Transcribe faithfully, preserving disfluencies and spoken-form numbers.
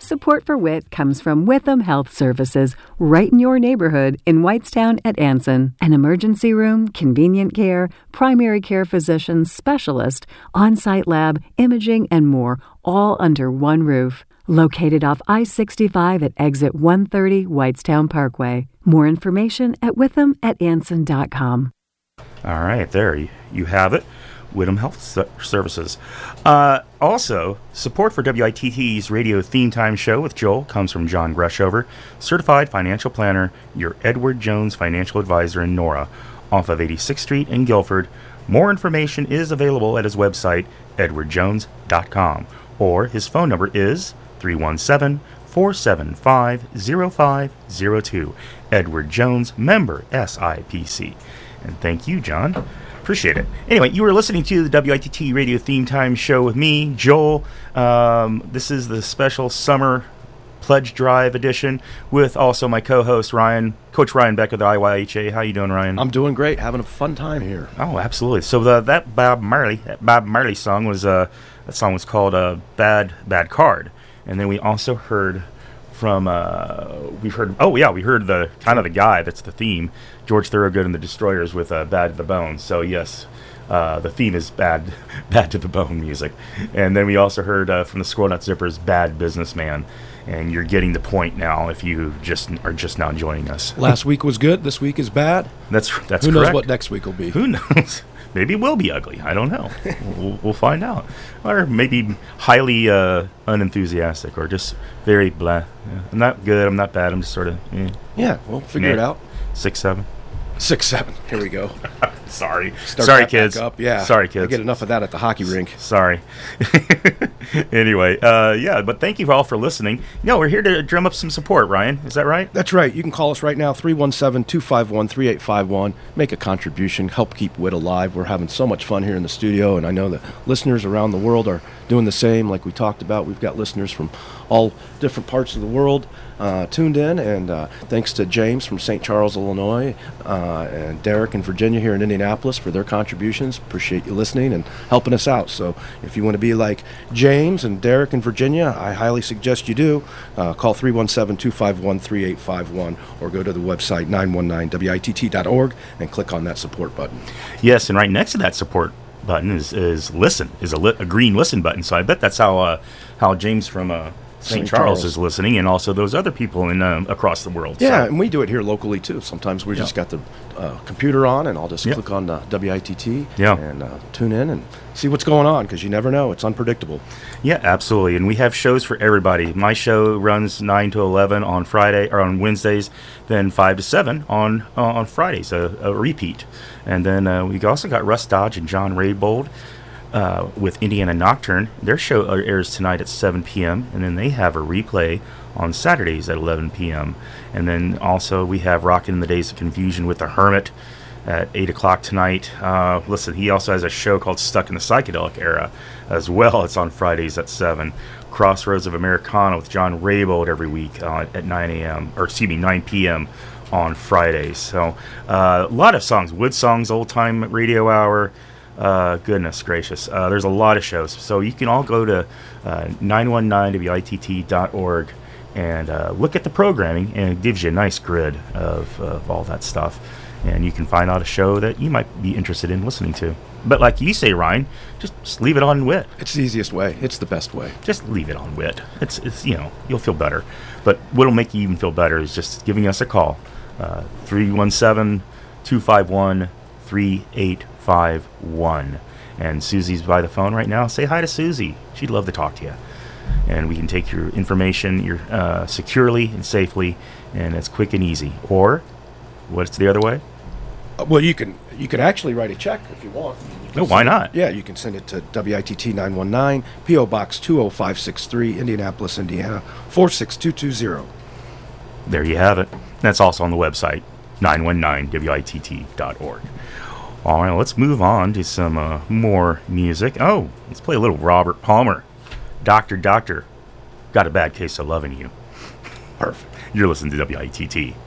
Support for W I T comes from Witham Health Services, right in your neighborhood in Whitestown at Anson. An emergency room, convenient care, primary care physician, specialist, on-site lab, imaging, and more, all under one roof. Located off I sixty-five at exit one thirty Whitestown Parkway. More information at witham at anson dot com. All right, there you have it. Witham Health Services. Uh, also, support for W I T T's radio theme time show with Joel comes from John Greshover, certified financial planner, your Edward Jones financial advisor in Nora, off of eighty-sixth Street in Guilford. More information is available at his website, edward jones dot com, or his phone number is three one seven, four seven five, zero five zero two. Edward Jones, member S I P C. And thank you, John. Appreciate it. Anyway, you were listening to the W I T T Radio Theme Time Show with me, Joel. Um, this is the special summer pledge drive edition with also my co-host, Ryan, Coach Ryan Beck of the I Y H A. How you doing, Ryan? I'm doing great. Having a fun time here. Oh, absolutely. So the, that Bob Marley, that Bob Marley song was uh, that song was called uh, "Bad Bad Card," and then we also heard from uh, we've heard oh yeah we heard the kind of the guy that's the theme, George Thorogood and the Destroyers with uh, "Bad to the Bone." So yes, uh, the theme is bad, bad to the bone music, and then we also heard uh, from the Squirrel Nut Zippers, "Bad Businessman." And you're getting the point now if you just are just now joining us. Last week was good. This week is bad. That's that's Who correct. knows what next week will be? Who knows? Maybe it will be ugly. I don't know. we'll, we'll find out. Or maybe highly uh, unenthusiastic or just very blah. Yeah. I'm not good. I'm not bad. I'm just sort of, eh. Yeah, we'll figure Meh. it out. Six, seven. Six, seven. Here we go. Sorry. Start Sorry, that kids. back Up. Yeah. Sorry, kids. I get enough of that at the hockey rink. Sorry. Anyway, uh, yeah, but thank you all for listening. No, we're here to drum up some support, Ryan. Is that right? That's right. You can call us right now, three one seven, two five one, three eight five one. Make a contribution. Help keep W I T alive. We're having so much fun here in the studio, and I know that listeners around the world are doing the same. Like we talked about, we've got listeners from all different parts of the world uh, tuned in, and uh, thanks to James from Saint Charles, Illinois, uh, and Derek in Virginia here in Indianapolis for their contributions. Appreciate you listening and helping us out. So if you want to be like James and Derek in Virginia, I highly suggest you do. Uh, call three one seven, two five one, three eight five one or go to the website nine one nine W I T T dot org and click on that support button. Yes, and right next to that support button is, is listen, is a, li- a green listen button. So I bet that's how uh, how James from uh, Saint Charles, Charles is listening, and also those other people in um, across the world. Yeah, so. And we do it here locally too. Sometimes we yeah. just got the uh, computer on, and I'll just yep. click on the W I T T yeah. and uh, tune in and see what's going on, because you never know. It's unpredictable. Yeah, absolutely. And we have shows for everybody. My show runs nine to eleven on Friday or on Wednesdays, then five to seven on uh, on Fridays, a, a repeat. And then uh, we also got Russ Dodge and John Raybold uh, with Indiana Nocturne. Their show airs tonight at seven p.m. and then they have a replay on Saturdays at eleven p.m. And then also we have Rockin' in the Days of Confusion with the Hermit at eight o'clock tonight. Uh, listen, he also has a show called Stuck in the Psychedelic Era as well. It's on Fridays at seven. Crossroads of Americana with John Raybold every week uh, at nine a.m. or excuse me, nine p.m. on Fridays. So uh, a lot of songs. Wood Songs, Old Time Radio Hour. Uh, goodness gracious. Uh, there's a lot of shows. So you can all go to uh, nine one nine W I T T dot org and uh, look at the programming, and it gives you a nice grid of, of all that stuff. And you can find out a show that you might be interested in listening to. But like you say, Ryan, just, just leave it on W I T. It's the easiest way. It's the best way. Just leave it on W I T. It's, it's you know, you'll feel better. But what'll make you even feel better is just giving us a call. Uh, three one seven, two five one, three eight five one. And Susie's by the phone right now. Say hi to Susie. She'd love to talk to you. And we can take your information your, uh, securely and safely, and it's quick and easy. Or, what's the other way? Uh, well, you can you can actually write a check if you want. You No, why not? It, yeah, you can send it to W I T T nine one nine, P O Box two oh five six three, Indianapolis, Indiana, four six two two zero. There you have it. That's also on the website, nine one nine W I T T dot org. All right, let's move on to some uh, more music. Oh, let's play a little Robert Palmer. Doctor, Doctor, got a bad case of loving you. Perfect. You're listening to W I T T.